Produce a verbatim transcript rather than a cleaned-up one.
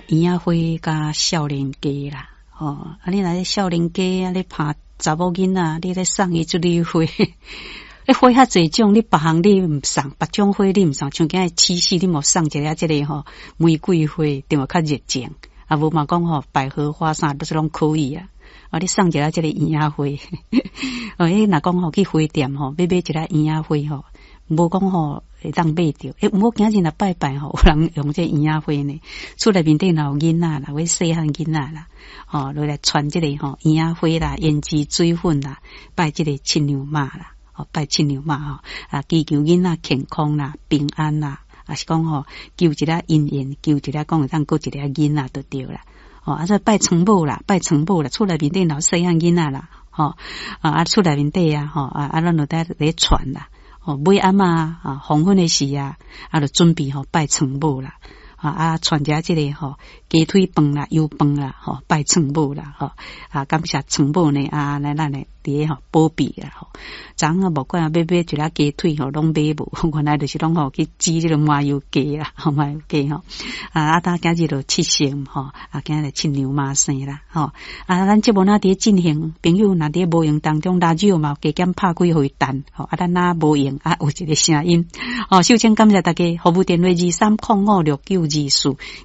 婴仔花甲少年家啦，哦，啊，你来少年家啊，你拍查某囡仔，你咧送伊祝你花，你花遐济种，你别项你毋送，别种花你毋送，像今日七夕你莫送一个即个吼玫瑰花，对嘛较热情，啊无嘛讲吼百合花啥都是拢可以啊。啊！你送一个即个婴仔花，哦，迄若讲吼去花店吼，要买一个婴仔花吼，无讲吼会当买着。诶，毋过今日若拜拜吼，有人用这婴仔花呢，厝内面顶若有囡仔啦，或细汉囡仔啦，哦，落来传即个吼婴仔花啦、胭脂水粉啦，拜即个亲娘妈啦，哦，拜亲娘妈吼，啊，祈求囡仔健康啦、平安啦，啊是讲吼求一个姻缘，求一个讲会当过一个囡仔就对啦。哦，啊，再拜床母啦，拜床母啦，厝内面顶老细汉囡仔啦，吼、哦，啊啊，厝内面底啊，吼、哦，啊啊，咱就在咧传啦，吼、哦，买暗啊，啊，黄昏的时啊，啊，就准备吼、哦、拜床母啦，啊啊，传家即个吼鸡腿饭啦、油饭啦，吼、哦，拜床母啦，吼、哦，啊，感谢床母呢，啊，来咱呢伫吼保庇啦，吼、哦，昨啊无管啊，要买一粒鸡腿吼，拢买无，原来就是拢吼去煮即个麻油鸡啦，吼麻油鸡吼，啊啊，当今日就七夕吼，啊，今日亲娘妈生啦，吼，啊，咱即无哪伫进行，朋友若伫无用当中拉酒嘛，加减拍几回单，吼，啊，咱若无用啊，有一个声音，哦，首先感谢大家，服务电话二三零五六九二四，